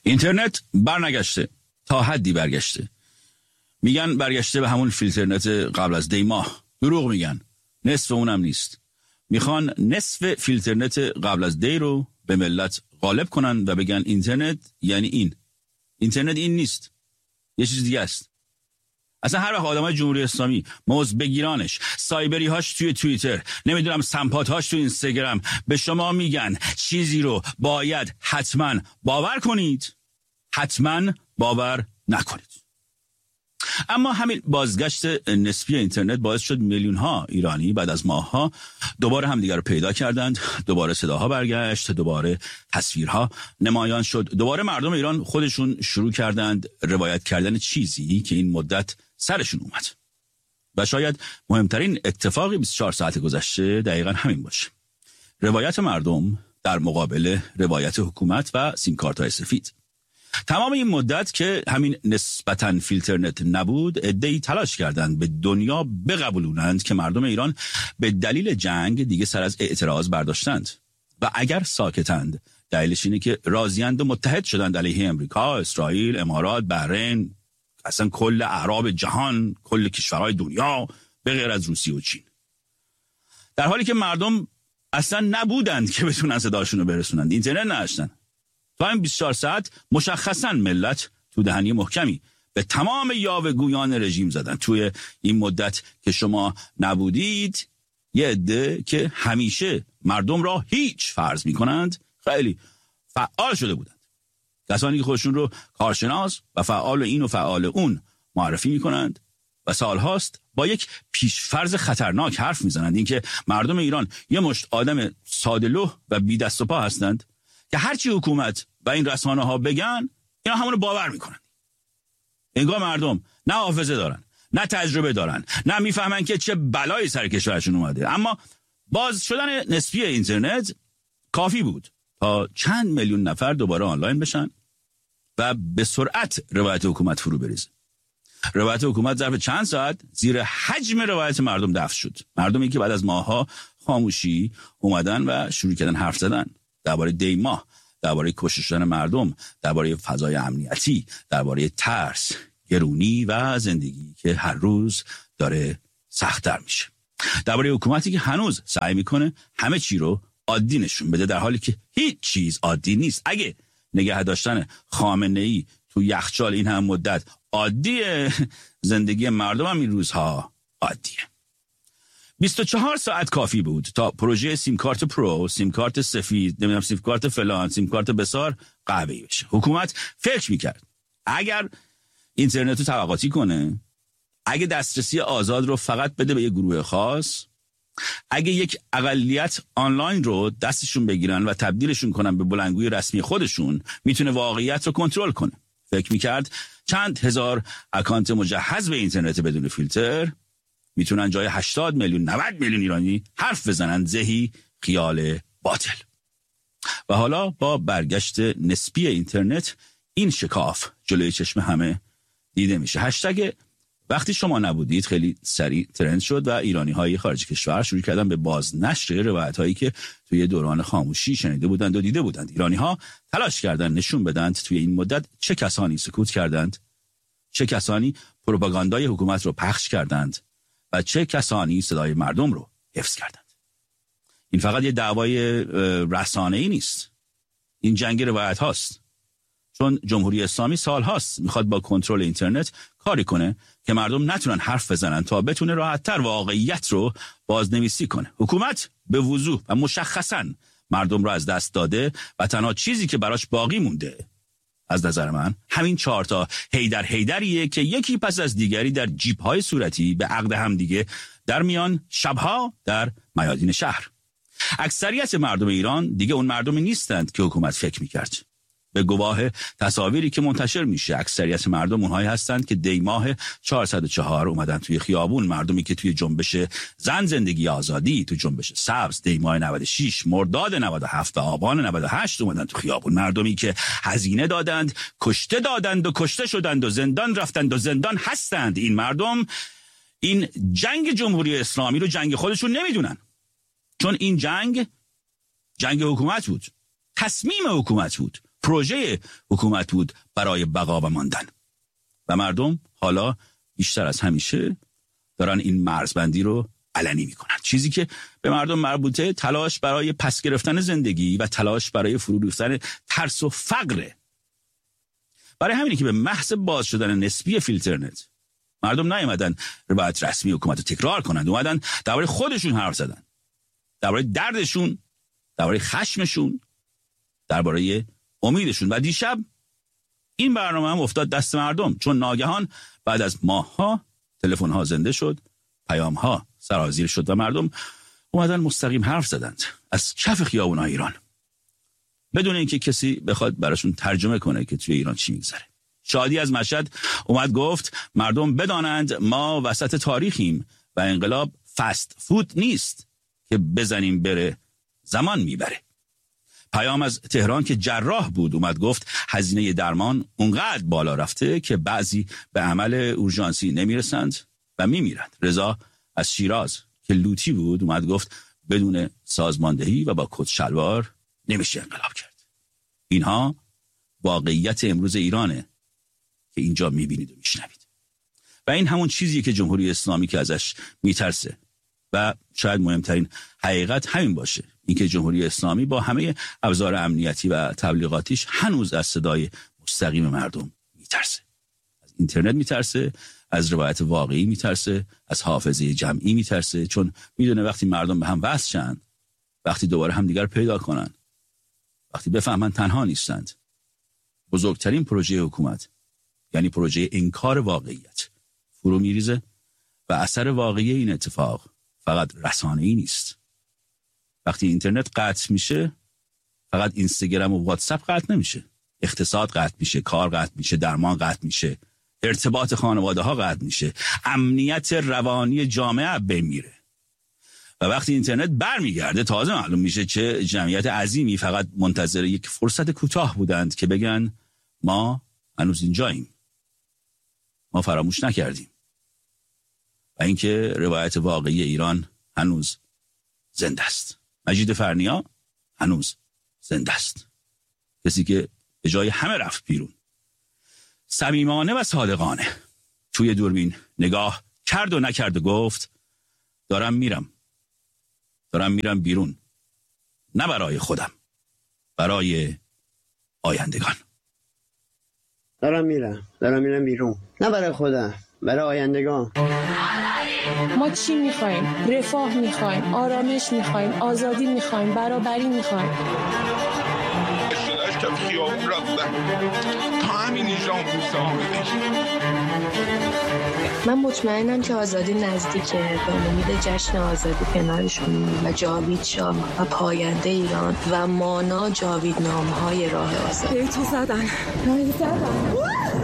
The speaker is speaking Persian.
اینترنت برنگشته، تا حدی برگشته. میگن برگشته به همون فیلترنت قبل از دی ماه. دروغ میگن، نصف اونم نیست. میخوان نصف فیلترنت قبل از دی رو به ملت غالب کنن و بگن اینترنت یعنی این. اینترنت این نیست، یه چیز دیگه است. اصلا هر وقت آدمای جمهوری اسلامی موضوع بگیرانش، سایبری هاش توی توییتر، نمیدونم سمپات هاش توی اینستاگرام به شما میگن چیزی رو باید حتما باور کنید، حتما باور نکنید. اما همین بازگشت نسبی اینترنت باعث شد میلیون ها ایرانی بعد از ماه‌ها دوباره همدیگر رو پیدا کردند، دوباره صداها برگشت، دوباره تصویرها نمایان شد، دوباره مردم ایران خودشون شروع کردند روایت کردن چیزی که این مدت سرشون اومد. و شاید مهمترین اتفاقی 24 ساعت گذشته دقیقاً همین باشه. روایت مردم در مقابل روایت حکومت و سیمکارت‌های سفید. تمام این مدت که همین نسبتاً فیلترنت نبود، عده‌ای تلاش کردند به دنیا بقبولونند که مردم ایران به دلیل جنگ دیگه سر از اعتراض برداشتند و اگر ساکتند دلیلش اینه که راضیند و متحد شدند علیه امریکا، اسرائیل، امارات، بحرین، اصلا کل اعراب جهان، کل کشورهای دنیا به غیر از روسیه و چین. در حالی که مردم اصلا نبودند که بتونن صداشون رو برسونند، اینترنت نداشتن. تا این 24 ساعت مشخصا ملت تو دهنی محکمی به تمام یاوه‌گویان رژیم زدن. توی این مدت که شما نبودید، یه عده که همیشه مردم را هیچ فرض میکنند خیلی فعال شده بودند. کسانی که خودشون رو کارشناس و فعال این و فعال اون معرفی میکنند و سالهاست با یک پیشفرض خطرناک حرف میزنند، اینکه مردم ایران یه مشت آدم ساده‌لوح و بی دست و پا هستند که هرچی حکومت و این رسانه ها بگن اینا همونو باور میکنن. انگار مردم نه حافظه دارن، نه تجربه دارن، نه میفهمن که چه بلایی سر کشورشون اومده. اما باز شدن نسبی اینترنت کافی بود تا چند میلیون نفر دوباره آنلاین بشن و به سرعت روایت حکومت فرو بریزه. روایت حکومت ظرف چند ساعت زیر حجم روایت مردم دفن شد. مردمی که بعد از ماه‌ها خاموشی اومدن و شروع کردن حرف زدن درباره دی ماه، درباره کشته شدن مردم، درباره فضای امنیتی، درباره ترس، گرونی و زندگی که هر روز داره سخت‌تر میشه، درباره حکومتی که هنوز سعی میکنه همه چی رو عادی نشون بده در حالی که هیچ چیز عادی نیست. اگه نگه داشتن خامنه‌ای تو یخچال این هم مدت عادیه، زندگی مردم هم این روزها عادیه. 24 ساعت کافی بود تا پروژه سیم کارت پرو، سیم کارت سفید، نمیدونم سیم کارت فلان، سیم کارت بسار قهوه‌ای بشه. حکومت فکر میکرد اگر اینترنت رو طبقاتی کنه، اگه دسترسی آزاد رو فقط بده به یک گروه خاص، اگه یک اقلیت آنلاین رو دستشون بگیرن و تبدیلشون کنن به بلندگوی رسمی خودشون، میتونه واقعیت رو کنترل کنه. فکر میکرد چند هزار اکانت مجهز به اینترنت بدون فیلتر میتونن جای 80 میلیون 90 میلیون ایرانی حرف بزنن. زهی خیال باطل. و حالا با برگشت نسبی اینترنت این شکاف جلوی چشم همه دیده میشه. هشتگ وقتی شما نبودید خیلی سریع ترند شد و ایرانی‌های خارج کشور شروع کردن به بازنشر روایت‌هایی که توی دوران خاموشی شنیده بودند و دیده بودند. ایرانی‌ها تلاش کردند نشون بدند توی این مدت چه کسانی سکوت کردند، چه کسانی پروپاگاندای حکومت رو پخش کردند و چه کسانی صدای مردم رو حفظ کردند. این فقط یه دعوای رسانه‌ای نیست، این جنگ روایت هاست. چون جمهوری اسلامی سال هاست میخواد با کنترل اینترنت کاری کنه که مردم نتونن حرف بزنن تا بتونه راحت‌تر واقعیت رو بازنویسی کنه. حکومت به وضوح و مشخصاً مردم رو از دست داده و تنها چیزی که براش باقی مونده از نظر من همین 4 تا هیدریه که یکی پس از دیگری در جیب‌های صورتی به عقد هم دیگه در میان شبها در میادین شهر. اکثریت مردم ایران دیگه اون مردمی نیستند که حکومت فکر می‌کرد. به گواه تصاویری که منتشر میشه اکثریت مردم اونهایی هستند که دی ماه 404 اومدن توی خیابون، مردمی که توی جنبش زن زندگی آزادی، توی جنبش سبز دی ماه 96، مرداد 97 و آبان 98 اومدن تو خیابون، مردمی که هزینه دادند، کشته دادند و کشته شدند و زندان رفتند و زندان هستند. این مردم این جنگ جمهوری اسلامی رو جنگ خودشون نمیدونن، چون این جنگ حکومت بود، تصمیم حکومت بود، پروژه حکومت بود برای بقا و ماندن. و مردم حالا بیشتر از همیشه دارن این مرزبندی رو علنی میکنن. چیزی که به مردم مربوطه تلاش برای پس گرفتن زندگی و تلاش برای فرو ریختن ترس و فقره. برای همینی که به محض باز شدن نسبی فیلترنت مردم نیومدن روایت رسمی حکومت رو تکرار کنند، اومدن درباره خودشون حرف زدن، درباره دردشون، درباره خشمشون، درباره امیدشون. و دیشب این برنامه هم افتاد دست مردم، چون ناگهان بعد از ماه‌ها تلفن‌ها زنده شد، پیام‌ها سرازیر شد و مردم اومدن مستقیم حرف زدند از کف خیابون‌های ایران، بدون اینکه کسی بخواد براشون ترجمه کنه که توی ایران چی میگذره. شادی از مشهد اومد گفت مردم بدانند ما وسط تاریخیم و انقلاب فست فود نیست که بزنیم بره، زمان میبره. پیام از تهران که جراح بود اومد گفت هزینه درمان اونقدر بالا رفته که بعضی به عمل اورژانسی نمیرسند و میمیرند. رضا از شیراز که لوتی بود اومد گفت بدون سازماندهی و با کت شلوار نمیشه انقلاب کرد. اینها واقعیت امروز ایرانه که اینجا میبینید و میشنوید. و این همون چیزیه که جمهوری اسلامی که ازش میترسه و شاید مهمترین حقیقت همین باشه، اینکه جمهوری اسلامی با همه ابزار امنیتی و تبلیغاتیش هنوز از صدای مستقیم مردم میترسه. از اینترنت میترسه، از روایت واقعی میترسه، از حافظه جمعی میترسه، چون میدونه وقتی مردم به هم وصل شن، وقتی دوباره همدیگر پیدا کنن، وقتی بفهمن تنها نیستند، بزرگترین پروژه حکومت یعنی پروژه انکار واقعیت فرو میریزه و اثر واقعی این اتفاق فقط رسانه‌ای نیست. وقتی اینترنت قطع میشه فقط اینستاگرام و واتساپ قطع نمیشه، اقتصاد قطع میشه، کار قطع میشه، درمان قطع میشه، ارتباط خانواده ها قطع میشه، امنیت روانی جامعه بمیره. و وقتی اینترنت برمیگرده تازه معلوم میشه چه جمعیت عظیمی فقط منتظر یک فرصت کوتاه بودند که بگن ما هنوز اینجاییم، ما فراموش نکردیم. و اینکه روایت واقعی ایران هنوز زنده است. مجید فرنیا هنوز زنده است، کسی که به جای همه رفت بیرون، صمیمانه و صادقانه توی دوربین نگاه کرد و نکرد و گفت دارم میرم بیرون، نه برای خودم، برای آیندگان. دارم میرم بیرون، نه برای خودم، برای آیندگان. ما چی میخوایم؟ رفاه میخوایم، آرامش میخوایم، آزادی میخوایم، برابری میخوایم. اشتراش کف خیابون رفتن تا همین ایجام بوسه من مطمئنم که آزادی نزدیکه. به امید جشن آزادی کنارشون و جاوید شاه و پاینده ایران و مانا جاویدنامه‌های راه آزادی. تو زدن